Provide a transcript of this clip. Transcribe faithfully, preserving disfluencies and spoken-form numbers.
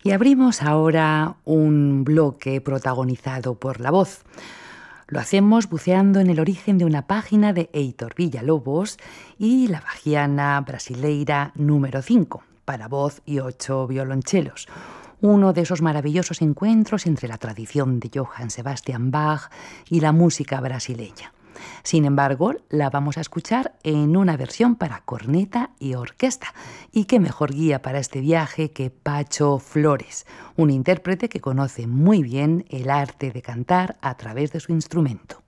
Y abrimos ahora un bloque protagonizado por la voz. Lo hacemos buceando en el origen de una página de Heitor Villa-Lobos y la Bachiana Brasileira número cinco, para voz y ocho violonchelos. Uno de esos maravillosos encuentros entre la tradición de Johann Sebastian Bach y la música brasileña. Sin embargo, la vamos a escuchar en una versión para corneta y orquesta. Y qué mejor guía para este viaje que Pacho Flores, un intérprete que conoce muy bien el arte de cantar a través de su instrumento.